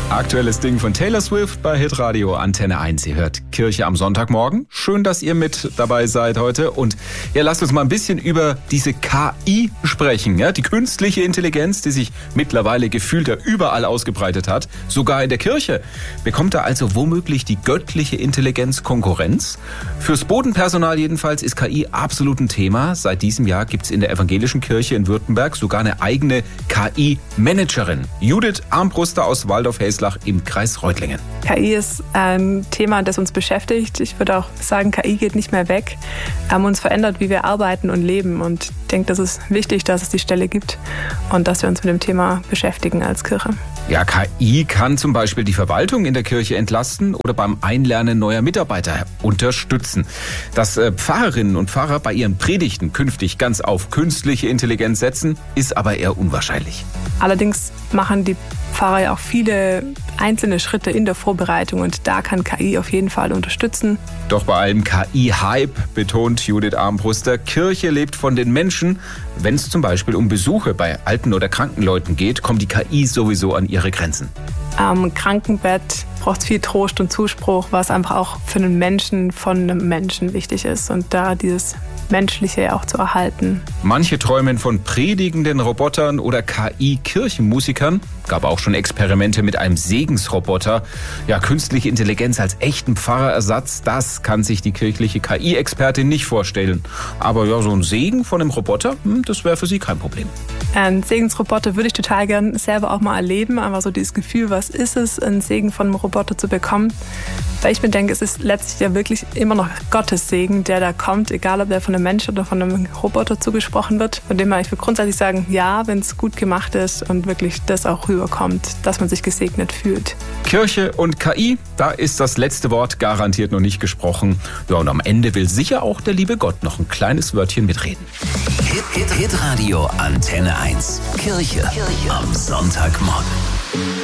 Aktuelles Ding von Taylor Swift bei Hitradio Antenne 1. Ihr hört Kirche am Sonntagmorgen. Schön, dass ihr mit dabei seid heute. Und ja, lasst uns mal ein bisschen über diese KI sprechen. Ja, die künstliche Intelligenz, die sich mittlerweile gefühlt ja überall ausgebreitet hat. Sogar in der Kirche. Bekommt da also womöglich die göttliche Intelligenz Konkurrenz? Fürs Bodenpersonal jedenfalls ist KI absolut ein Thema. Seit diesem Jahr gibt es in der evangelischen Kirche in Württemberg sogar eine eigene KI-Managerin. Judith Armbruster aus Waldorf-Hälslach im Kreis Reutlingen. KI ist ein Thema, das uns beschäftigt. Ich würde auch sagen, KI geht nicht mehr weg. Uns verändert, wie wir arbeiten und leben. Und ich denke, das ist wichtig, dass es die Stelle gibt und dass wir uns mit dem Thema beschäftigen als Kirche. Ja, KI kann zum Beispiel die Verwaltung in der Kirche entlasten oder beim Einlernen neuer Mitarbeiter unterstützen. Dass Pfarrerinnen und Pfarrer bei ihren Predigten künftig ganz auf künstliche Intelligenz setzen, ist aber eher unwahrscheinlich. Allerdings machen die Pfarrer ja auch viele einzelne Schritte in der Vorbereitung und da kann KI auf jeden Fall unterstützen. Doch bei allem KI-Hype, betont Judith Armbruster, Kirche lebt von den Menschen. Wenn es zum Beispiel um Besuche bei alten oder kranken Leuten geht, kommt die KI sowieso an ihre Grenzen. Am Krankenbett braucht es viel Trost und Zuspruch, was einfach auch für einen Menschen von einem Menschen wichtig ist und da dieses Menschliche auch zu erhalten. Manche träumen von predigenden Robotern oder KI-Kirchenmusikern. Gab auch schon Experimente mit einem Segensroboter. Ja, künstliche Intelligenz als echten Pfarrerersatz, das kann sich die kirchliche KI-Expertin nicht vorstellen. Aber ja, so ein Segen von einem Roboter, das wäre für sie kein Problem. Ein Segensroboter würde ich total gern selber auch mal erleben. Aber so dieses Gefühl, was ist es, einen Segen von einem Roboter zu bekommen? Weil ich mir denke, es ist letztlich ja wirklich immer noch Gottes Segen, der da kommt, egal ob der von einem Mensch oder von einem Roboter zugesprochen wird. Von dem her, ich würde grundsätzlich sagen, ja, wenn es gut gemacht ist und wirklich das auch rüberkommt, dass man sich gesegnet fühlt. Kirche und KI, da ist das letzte Wort garantiert noch nicht gesprochen. Ja, und am Ende will sicher auch der liebe Gott noch ein kleines Wörtchen mitreden. Hitradio Antenne 1. Kirche am Sonntagmorgen.